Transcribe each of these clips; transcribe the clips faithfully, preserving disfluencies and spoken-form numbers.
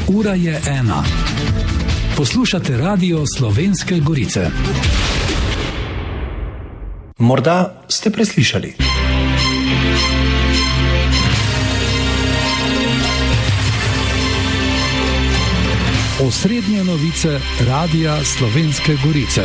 Ura je ena. Poslušate Radio Slovenske Gorice. Morda ste preslišali. Osrednje novice Radia Slovenske Gorice.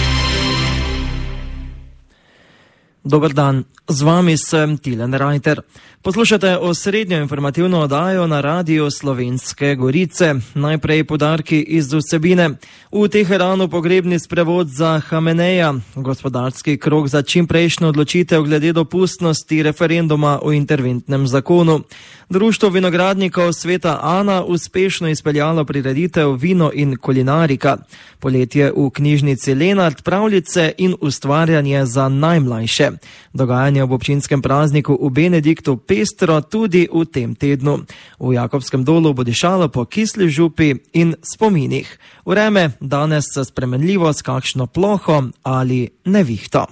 Dober dan, z vami sem Tilen Rajter. Poslušate osrednjo informativno oddajo na Radiu Slovenske Gorice. Najprej podarki iz vsebine. V Teheranu pogrebni sprevod za Hameneja, gospodarski krog za čimprejšnjo odločitev glede dopustnosti referenduma o interventnem zakonu. Društvo vinogradnikov Sveta Ana uspešno izpeljalo prireditev Vino in kulinarika. Poletje v knjižnici Lenart, pravljice in ustvarjanje za najmlajše. Dogajanje ob občinskem prazniku v Benediktu pestro tudi v tem tednu. V Jakobskem dolu bo dišalo po kisli župi in spominih. Vreme danes se spremenljivo s kakšno ploho ali nevihto.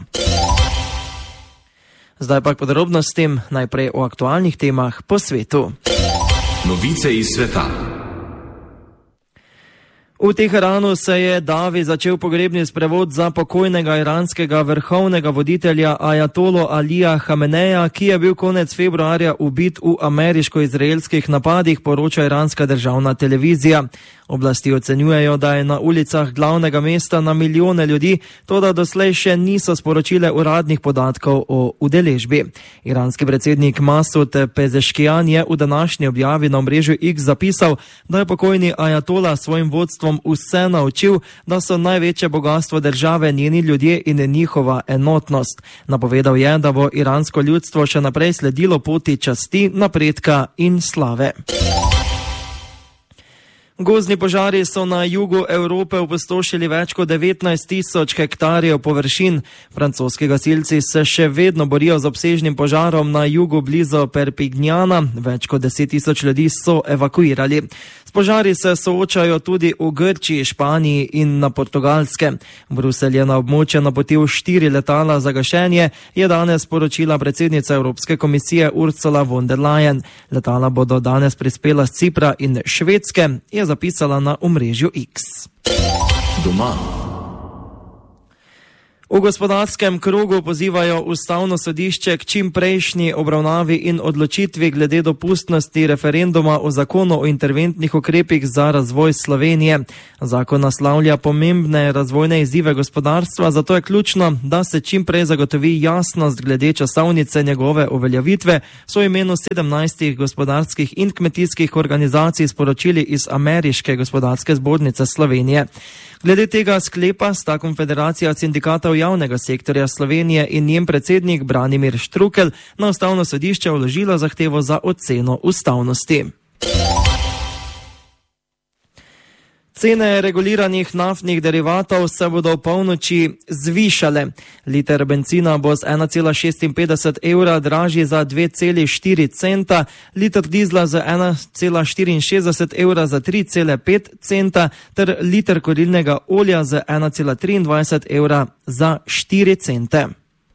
Zdaj pa k podrobnostim, najprej o aktualnih temah po svetu. Novice iz sveta. V Teheranu se je davi začel pogrebni sprevod za pokojnega iranskega vrhovnega voditelja ajatolo Alija Hameneja, ki je bil konec februarja ubit v ameriško-izraelskih napadih, poroča iranska državna televizija. Oblasti ocenjujejo, da je na ulicah glavnega mesta na milijone ljudi, toda doslej še niso sporočile uradnih podatkov o udeležbi. Iranski predsednik Masud Pezeškijan je v današnji objavi na omrežju X zapisal, da je pokojni ajatola svojim vodstvom vse naučil, da so največje bogatstvo države njeni ljudje in njihova enotnost. Napovedal je, da bo iransko ljudstvo še naprej sledilo poti časti, napredka in slave. Gozdni požari so na jugu Evrope opustošili več kot devetnajst tisoč hektarjev površin. Francoski gasilci se še vedno borijo z obsežnim požarom na jugu blizu Perpignana. Več kot deset tisoč ljudi so evakuirali. S požari se soočajo tudi v Grčiji, Španiji in na Portugalskem. Bruselj je na območje napotil štiri letala za gašenje, je danes poročila predsednica Evropske komisije Ursula von der Leyen. Letala bodo danes prispela z Cipra in Švedske, je zapisala na omrežju X. Doma. V gospodarskem krogu pozivajo ustavno sodišče k čimprejšnji obravnavi in odločitvi glede dopustnosti referenduma o zakonu o interventnih ukrepih za razvoj Slovenije. Zakon naslavlja pomembne razvojne izzive gospodarstva, zato je ključno, da se čimprej zagotovi jasnost glede časovnice njegove uveljavitve, so v imenu sedemnajstih gospodarskih in kmetijskih organizacij sporočili iz Ameriške gospodarske zbornice Slovenije. Glede tega sklepa sta Konfederacija sindikatov javnega sektorja Slovenije in njen predsednik Branimir Štrukelj na ustavno sodišče vložila zahtevo za oceno ustavnosti. Cene reguliranih naftnih derivatov se bodo v polnoči zvišale. Liter bencina bo z ena cela šestinpetdeset evra dražji za dve celi štiri centa, liter dizla za ena cela štiriinšestdeset evra za tri cele pet centa ter liter kurilnega olja za ena cela triindvajset evra za štiri cente.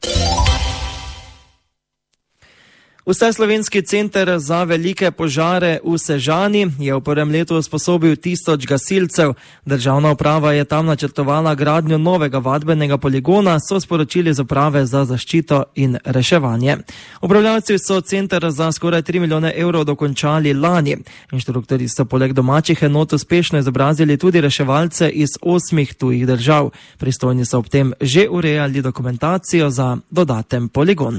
Vseslovenski center za velike požare v Sežani je v prvem letu usposobil tisoč gasilcev. Državna uprava je tam načrtovala gradnjo novega vadbenega poligona, so sporočili z uprave za zaščito in reševanje. Upravljavci so center za skoraj tri milijone evrov dokončali lani. Inštruktorji so poleg domačih enot uspešno izobrazili tudi reševalce iz osmih tujih držav. Pristojni so ob tem že urejali dokumentacijo za dodaten poligon.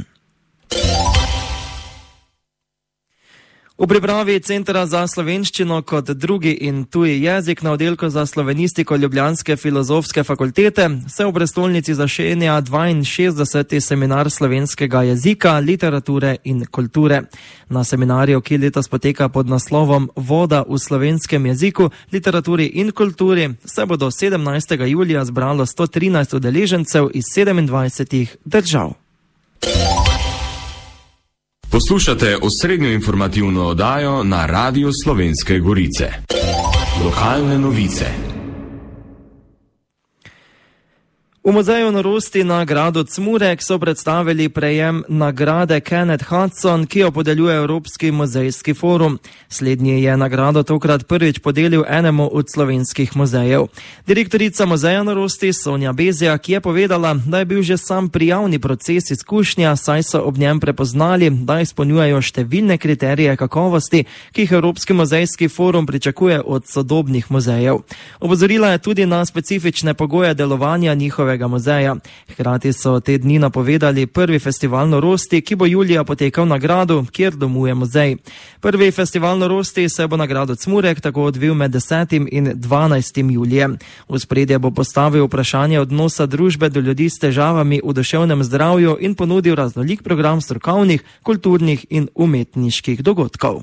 V pripravi Centra za slovenščino kot drugi in tuji jezik na oddelku za slovenistiko Ljubljanske filozofske fakultete se v prestolnici začenja dvainšestdeseti seminar slovenskega jezika, literature in kulture. Na seminarju, ki letos poteka pod naslovom Voda v slovenskem jeziku, literaturi in kulturi, se bodo sedemnajstega julija zbralo sto trinajst udeležencev iz sedemindvajsetih držav. Poslušate osrednjo informativno oddajo na Radiu Slovenske Gorice. Lokalne novice. V Muzeju norosti na gradu Cmurek so predstavili prejem nagrade Kenneth Hudson, ki jo podeljuje Evropski muzejski forum. Slednji je nagrado tokrat prvič podelil enemu od slovenskih muzejev. Direktorica Muzeja norosti Sonja Bezjak je povedala, da je bil že sam prijavni proces izkušnja, saj so ob njem prepoznali, da izpolnjujejo številne kriterije kakovosti, ki jih Evropski muzejski forum pričakuje od sodobnih muzejev. Opozorila je tudi na specifične pogoje delovanja njihove muzeja. Hkrati so te dni napovedali prvi festival norosti, ki bo julija potekal na gradu, kjer domuje muzej. Prvi festival norosti se bo na gradu Cmurek tako odvil med desetim in dvanajstim julijem. V ospredje bo postavil vprašanje odnosa družbe do ljudi s težavami v duševnem zdravju in ponudil raznolik program strokovnih, kulturnih in umetniških dogodkov.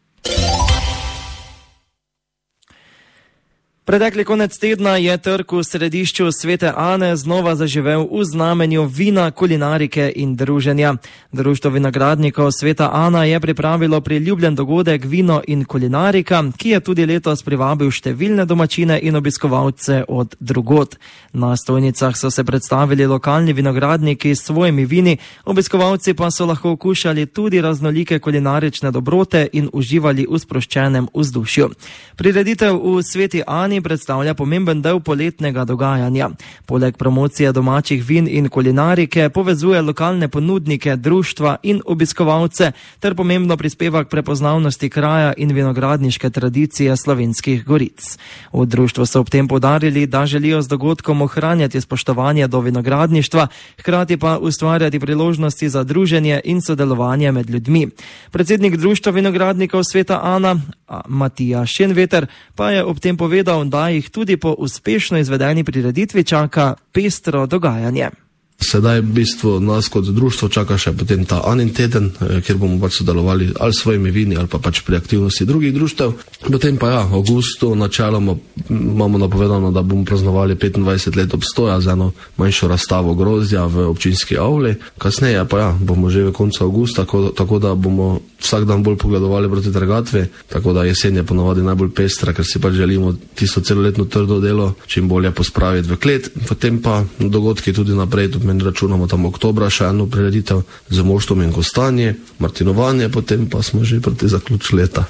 Pretekli konec tedna je trg v središču Svete Ane znova zaživel v znamenju vina, kulinarike in druženja. Društvo vinogradnikov Sveta Ana je pripravilo priljubljen dogodek Vino in kulinarika, ki je tudi letos privabil številne domačine in obiskovalce od drugod. Na stojnicah so se predstavili lokalni vinogradniki s svojimi vini, obiskovalci pa so lahko okušali tudi raznolike kulinarične dobrote in uživali v sproščenem vzdušju. Prireditev v Sveti Ani predstavlja pomemben del poletnega dogajanja. Poleg promocije domačih vin in kulinarike povezuje lokalne ponudnike, društva in obiskovalce ter pomembno prispeva k prepoznavnosti kraja in vinogradniške tradicije Slovenskih goric. V društvu so ob tem poudarili, da želijo z dogodkom ohranjati spoštovanje do vinogradništva, hkrati pa ustvarjati priložnosti za druženje in sodelovanje med ljudmi. Predsednik Društva vinogradnikov Sveta Ana, Matija Šenveter, pa je ob tem povedal, da jih tudi po uspešno izvedeni prireditvi čaka pestro dogajanje. Sedaj v bistvu nas kot društvo čaka še potem ta Anin teden, kjer bomo pač sodelovali ali s svojimi vini ali pa pač pri aktivnosti drugih društev. Potem pa ja, v avgustu načeloma imamo napovedano, da bomo praznovali petindvajset let obstoja z eno manjšo razstavo grozdja v občinski avli. Kasneje pa ja, bomo že v koncu avgusta, tako, tako da bomo vsak dan bolj pogledovali proti trgatvi, tako da jesen je ponovadi najbolj pestra, ker si pač želimo tisto celoletno trdo delo čim bolje pospraviti v klet. Potem pa dogodki tudi naprej, računamo tam oktobra še eno prireditev z moštvom in kostanje, martinovanje, potem pa smo že proti zaključku leta.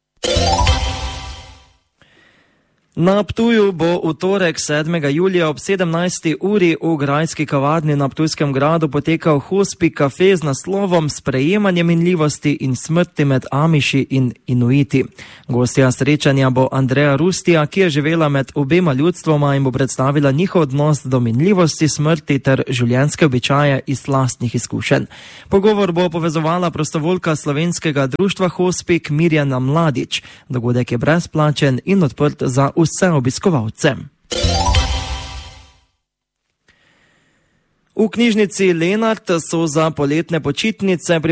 Na Ptuju bo v torek sedmega julija ob sedemnajsti uri v grajski kavarni na Ptujskem gradu potekal hospic kafe z naslovom Sprejemanje minljivosti in smrti med Amiši in Inuiti. Gostja srečanja bo Andreja Rustija, ki je živela med obema ljudstvoma in bo predstavila njihov odnos do minljivosti, smrti ter življenjske običaje iz lastnih izkušenj. Pogovor bo povezovala prostovoljka slovenskega društva Hospic Mirjana Mladić. Dogodek je brezplačen in odprt za vse obiskovalce. V knjižnici Lenart so za poletne počitnice